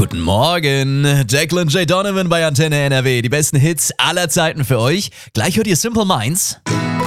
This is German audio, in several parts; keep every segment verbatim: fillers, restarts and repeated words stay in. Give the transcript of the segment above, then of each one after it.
Guten Morgen, Jacqueline J. Donovan bei Antenne N R W. Die besten Hits aller Zeiten für euch. Gleich hört ihr Simple Minds.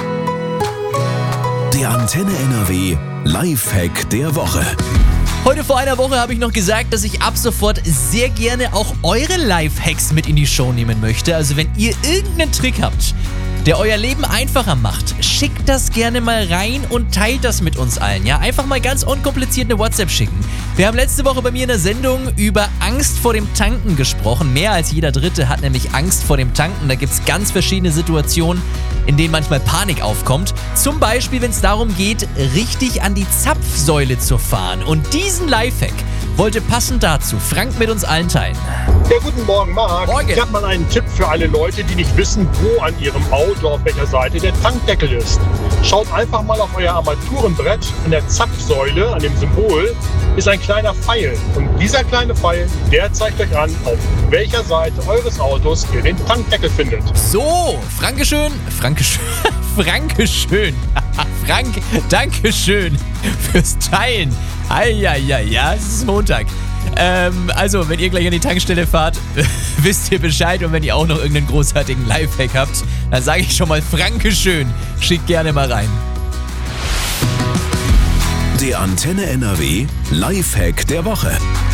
Der Antenne N R W Lifehack der Woche. Heute vor einer Woche habe ich noch gesagt, dass ich ab sofort sehr gerne auch eure Lifehacks mit in die Show nehmen möchte. Also wenn ihr irgendeinen Trick habt, der euer Leben einfacher macht, schickt das gerne mal rein und teilt das mit uns allen. Ja, einfach mal ganz unkompliziert eine WhatsApp schicken. Wir haben letzte Woche bei mir in der Sendung über Angst vor dem Tanken gesprochen. Mehr als jeder Dritte hat nämlich Angst vor dem Tanken. Da gibt es ganz verschiedene Situationen, in denen manchmal Panik aufkommt. Zum Beispiel, wenn es darum geht, richtig an die Zapfsäule zu fahren. Und diesen Lifehack wollte passend dazu Frank mit uns allen teilen. Ja, guten Morgen, Marc. Morgen. Ich habe mal einen Tipp für alle Leute, die nicht wissen, wo an ihrem Auto, auf welcher Seite der Tankdeckel ist. Schaut einfach mal auf euer Armaturenbrett. An der Zapfsäule, an dem Symbol, ist ein kleiner Pfeil. Und dieser kleine Pfeil, der zeigt euch an, auf welcher Seite eures Autos ihr den Tankdeckel findet. So, Frankeschön, Frankeschön, Frankeschön, Frank, Dankeschön fürs Teilen. Eieiei, ja, es ist Montag. Ähm, also, wenn ihr gleich an die Tankstelle fahrt, wisst ihr Bescheid. Und wenn ihr auch noch irgendeinen großartigen Lifehack habt, dann sage ich schon mal Frankeschön. Schickt gerne mal rein. Der Antenne N R W Lifehack der Woche.